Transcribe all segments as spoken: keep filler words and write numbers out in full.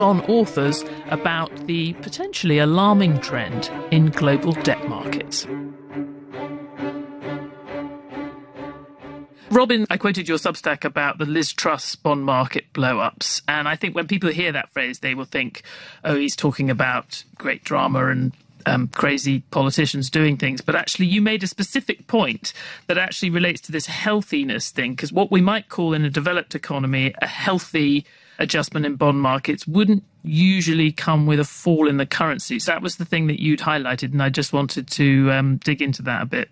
on authors about the potentially alarming trend in global debt markets. Robin, I quoted your Substack about the Liz Truss bond market blow-ups, and I think when people hear that phrase, they will think, oh, he's talking about great drama and um, crazy politicians doing things. But actually, you made a specific point that actually relates to this healthiness thing, because what we might call in a developed economy a healthy adjustment in bond markets wouldn't usually come with a fall in the currency. So that was the thing that you'd highlighted, and I just wanted to um, dig into that a bit.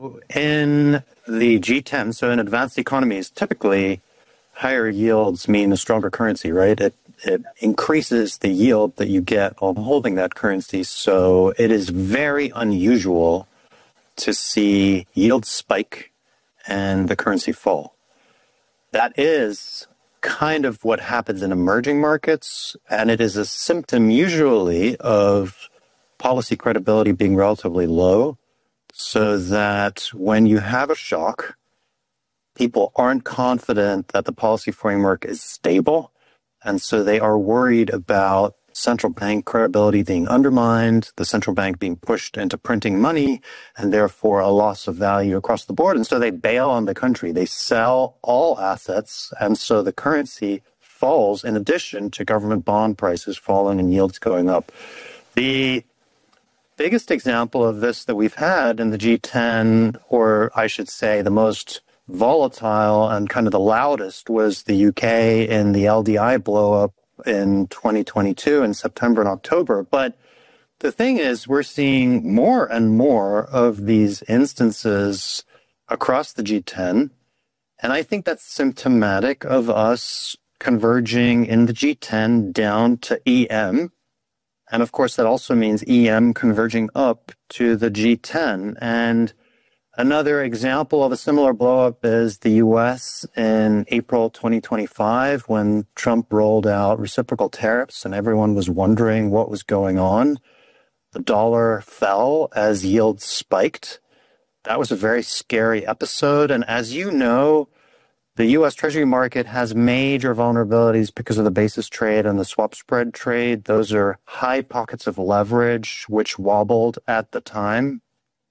In the G ten, so in advanced economies, typically higher yields mean a stronger currency, right? It it increases the yield that you get on holding that currency. So it is very unusual to see yields spike and the currency fall. That is kind of what happens in emerging markets, and it is a symptom usually of policy credibility being relatively low. So that when you have a shock, people aren't confident that the policy framework is stable. And so they are worried about central bank credibility being undermined, the central bank being pushed into printing money, and therefore a loss of value across the board. And so they bail on the country. They sell all assets. And so the currency falls in addition to government bond prices falling and yields going up. The biggest example of this that we've had in the G ten, or I should say the most volatile and kind of the loudest, was the U K in the L D I blow-up in twenty twenty-two in September and October. But the thing is, we're seeing more and more of these instances across the G ten, and I think that's symptomatic of us converging in the G ten down to E M. And of course, that also means E M converging up to the G ten. And another example of a similar blow-up is the U S in April twenty twenty-five, when Trump rolled out reciprocal tariffs and everyone was wondering what was going on. The dollar fell as yields spiked. That was a very scary episode. And as you know, the U S Treasury market has major vulnerabilities because of the basis trade and the swap spread trade. Those are high pockets of leverage, which wobbled at the time.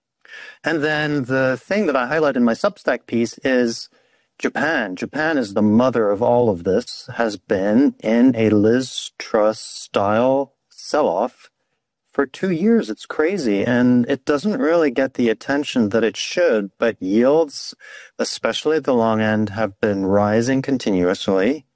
And then the thing that I highlight in my Substack piece is Japan. Japan is the mother of all of this, has been in a Liz Truss style sell-off for two years. It's crazy, and it doesn't really get the attention that it should, but yields, especially at the long end, have been rising continuously.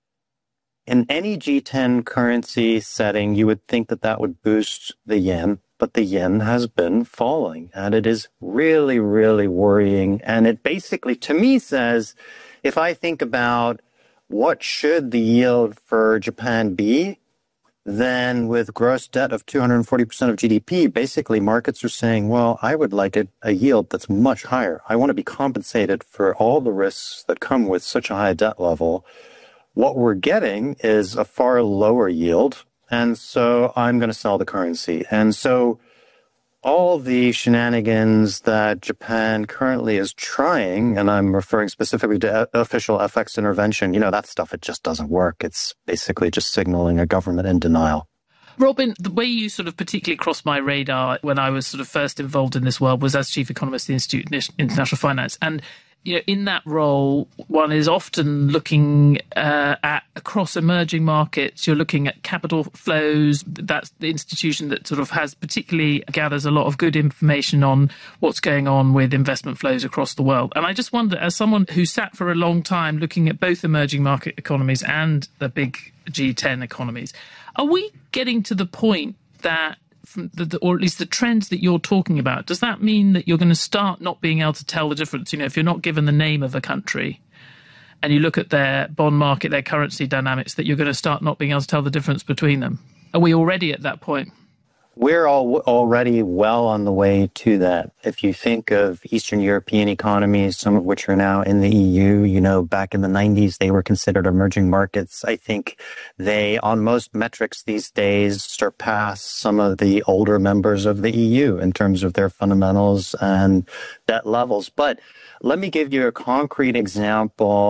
In any G ten currency setting, you would think that that would boost the yen, but the yen has been falling, and it is really, really worrying. And it basically, to me, says, if I think about what should the yield for Japan be, then with gross debt of two hundred forty percent of G D P, basically markets are saying, well, I would like a, a yield that's much higher. I want to be compensated for all the risks that come with such a high debt level. What we're getting is a far lower yield, and so I'm going to sell the currency. And so all the shenanigans that Japan currently is trying, and I'm referring specifically to official F X intervention, you know, that stuff, it just doesn't work. It's basically just signaling a government in denial. Robin, the way you sort of particularly crossed my radar when I was sort of first involved in this world was as chief economist of the Institute of International Finance. And you know, in that role, one is often looking uh, at across emerging markets. You're looking at capital flows. That's the institution that sort of has particularly gathers a lot of good information on what's going on with investment flows across the world. And I just wonder, as someone who sat for a long time looking at both emerging market economies and the big G ten economies, are we getting to the point that, from the, or at least the trends that you're talking about, does that mean that you're going to start not being able to tell the difference? You know, if you're not given the name of a country and you look at their bond market, their currency dynamics, that you're going to start not being able to tell the difference between them? Are we already at that point? We're all already well on the way to that. If you think of Eastern European economies, some of which are now in the E U, you know, back in the nineties, they were considered emerging markets. I think they, on most metrics these days, surpass some of the older members of the E U in terms of their fundamentals and debt levels. But let me give you a concrete example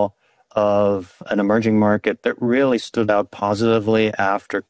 of an emerging market that really stood out positively after